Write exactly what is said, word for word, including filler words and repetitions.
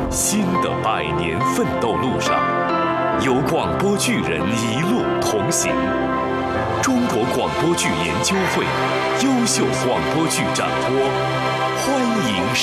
新的百年奋斗路上，有广播剧人一路同行。中国广播剧研究会优秀广播剧展播，欢迎